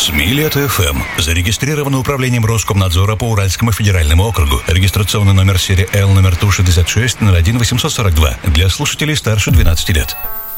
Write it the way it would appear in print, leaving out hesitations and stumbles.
Смилет ФМ. Зарегистрировано управлением Роскомнадзора по Уральскому федеральному округу. Регистрационный номер серии Л, номер ТУ 66 01 842 для слушателей старше 12 лет.